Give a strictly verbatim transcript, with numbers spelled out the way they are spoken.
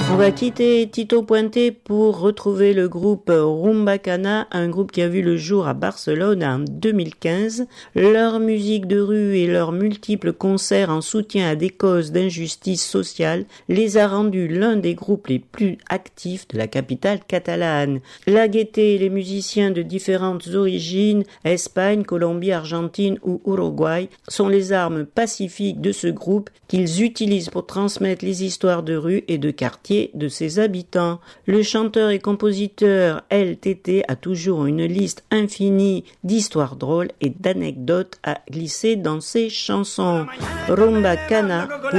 On va quitter Tito Puente pour retrouver le groupe Rumba Cana, un groupe qui a vu le jour à Barcelone en deux mille quinze. Leur musique de rue et leurs multiples concerts en soutien à des causes d'injustice sociale les a rendus l'un des groupes les plus actifs de la capitale catalane. La gaieté et les musiciens de différentes origines, Espagne, Colombie, Argentine ou Uruguay, sont les armes pacifiques de ce groupe qu'ils utilisent pour transmettre les histoires de rue et de quartier de ses habitants. Le chanteur et compositeur L T T a toujours une liste infinie d'histoires drôles et d'anecdotes à glisser dans ses chansons. Rumba Cana